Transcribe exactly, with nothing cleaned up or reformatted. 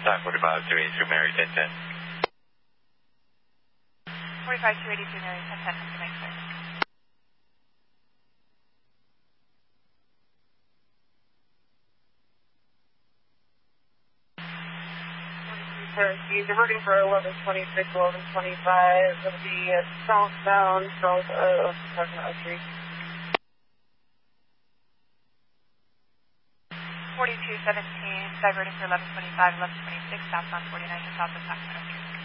Time forty-five two eighty-two Mary ten ten. forty-five two eighty-two Mary ten ten, what's the next sir? He's diverting for eleven twenty-six, eleven twenty-five. It'll be uh, southbound, south of Chestnut Street. forty-two seventeen, diverting for eleven twenty-five, eleven twenty-six, southbound forty-nine to south of Chestnut Street.